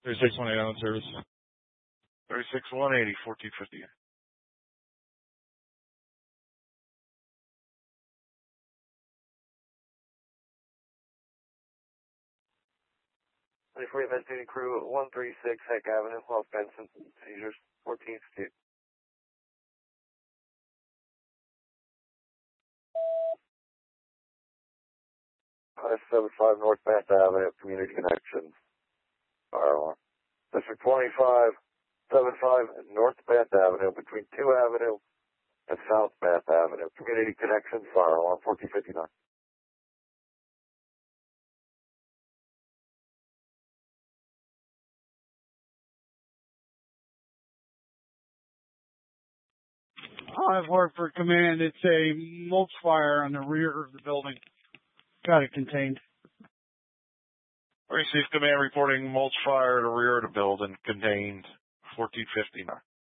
3618 on service. 36-180, 1450. 24 investigating crew 136 Heck Avenue, Los Benson, seizures 1450. 575 North Bath Avenue, Community Connections, fire alarm. District 2575 North Bath Avenue, between 2 Avenue and South Bath Avenue, Community Connections, fire alarm, 1459. I've Hartford Command. It's a mulch fire on the rear of the building. Got it contained. Received command reporting mulch fire at the rear of the building, contained 1459.